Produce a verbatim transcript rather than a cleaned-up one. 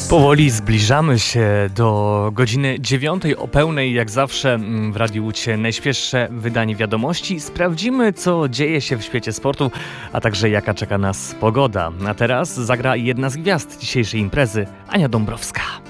Powoli zbliżamy się do godziny dziewiątej o pełnej, jak zawsze w Radiu Łódź najświeższe wydanie wiadomości. Sprawdzimy, co dzieje się w świecie sportu, a także jaka czeka nas pogoda. A teraz zagra jedna z gwiazd dzisiejszej imprezy, Ania Dąbrowska.